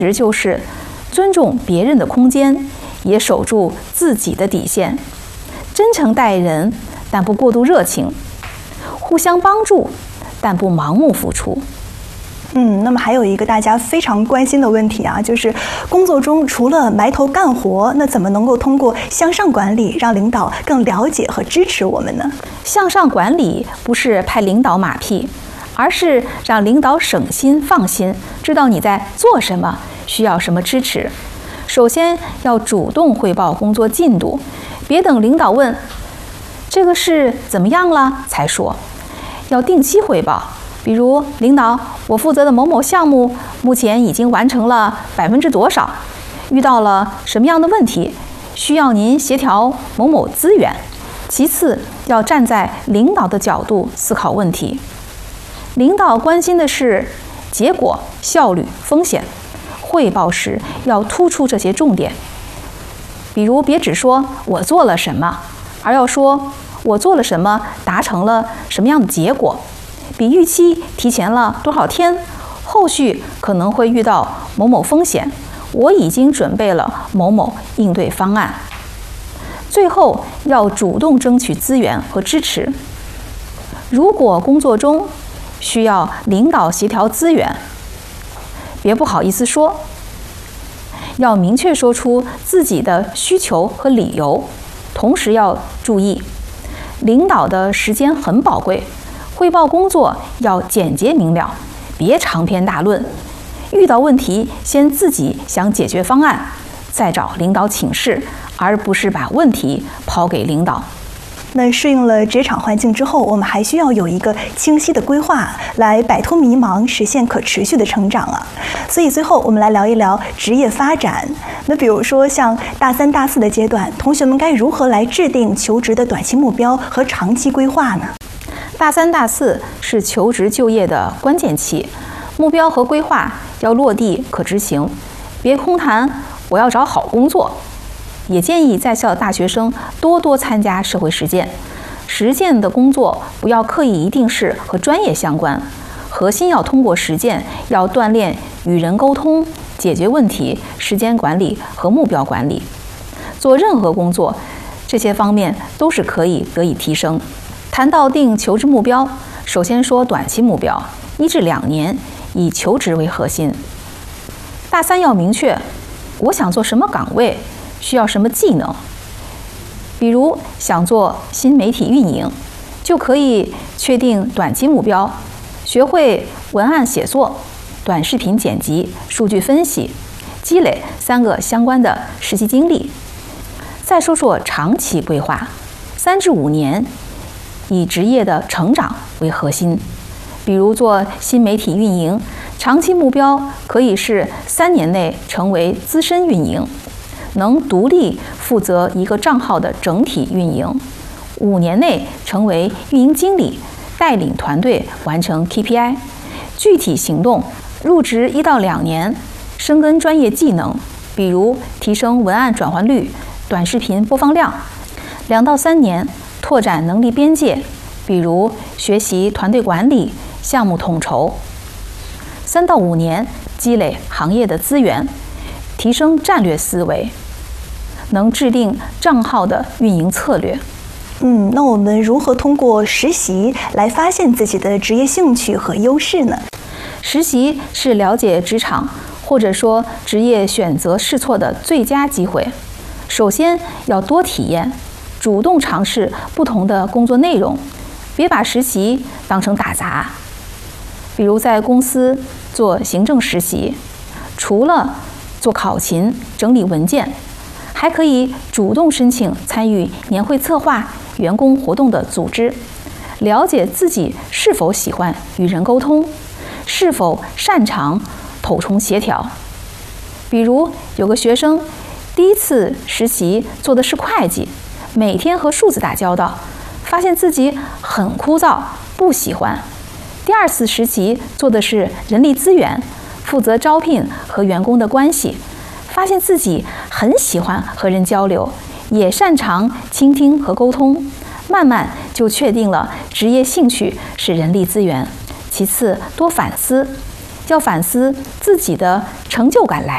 实就是尊重别人的空间，也守住自己的底线，真诚待人，但不过度热情，互相帮助，但不盲目付出。 那么还有一个大家非常关心的问题啊，就是工作中除了埋头干活，那怎么能够通过向上管理让领导更了解和支持我们呢？ 向上管理不是拍领导马屁，而是让领导省心放心，知道你在做什么，需要什么支持。首先要主动汇报工作进度，别等领导问这个事怎么样了才说，要定期汇报。比如，领导，我负责的某某项目目前已经完成了多少，遇到了什么样的问题，需要您协调某某资源。其次，要站在领导的角度思考问题。领导关心的是结果、效率、风险，汇报时要突出这些重点。比如，别只说我做了什么，而要说我做了什么，达成了什么样的结果。比预期提前了多少天，后续可能会遇到某某风险，我已经准备了某某应对方案。最后要主动争取资源和支持。如果工作中需要领导协调资源，别不好意思说，要明确说出自己的需求和理由。同时要注意，领导的时间很宝贵，汇报工作要简洁明了，别长篇大论。遇到问题，先自己想解决方案，再找领导请示，而不是把问题抛给领导。 那适应了职场环境之后，我们还需要有一个清晰的规划，来摆脱迷茫，实现可持续的成长啊。所以最后我们来聊一聊职业发展。那比如说像大3、大4的阶段，同学们该如何来制定求职的短期目标和长期规划呢？ 大3、大4是求职就业的关键期，目标和规划要落地可执行，别空谈我要找好工作。也建议在校的大学生多多参加社会实践，实践的工作不要刻意一定是和专业相关，核心要通过实践，要锻炼与人沟通、解决问题、时间管理和目标管理。做任何工作，这些方面都是可以得以提升。谈到定求职目标，首先说短期目标，1至2年，以求职为核心。大3要明确，我想做什么岗位，需要什么技能。比如想做新媒体运营，就可以确定短期目标，学会文案写作、短视频剪辑、数据分析，积累3个相关的实习经历。再说说长期规划，3至5年，以职业的成长为核心。比如做新媒体运营，长期目标可以是3年内成为资深运营，能独立负责一个账号的整体运营；5年内成为运营经理，带领团队完成 KPI。具体行动，入职1到2年，深耕专业技能，比如提升文案转换率、短视频播放量；2到3年，拓展能力边界，比如学习团队管理、项目统筹；3到5年，积累行业的资源，提升战略思维，能制定账号的运营策略。 那我们如何通过实习来发现自己的职业兴趣和优势呢？ 实习是了解职场或者说职业选择试错的最佳机会。首先要多体验，主动尝试不同的工作内容，别把实习当成打杂。比如在公司做行政实习，除了做考勤、整理文件，还可以主动申请参与年会策划、员工活动的组织，了解自己是否喜欢与人沟通，是否擅长头重协调。比如有个学生第一次实习做的是会计，每天和数字打交道，发现自己很枯燥，不喜欢。第2次实习做的是人力资源，负责招聘和员工的关系，发现自己很喜欢和人交流，也擅长倾听和沟通，慢慢就确定了职业兴趣是人力资源。其次，多反思，要反思自己的成就感来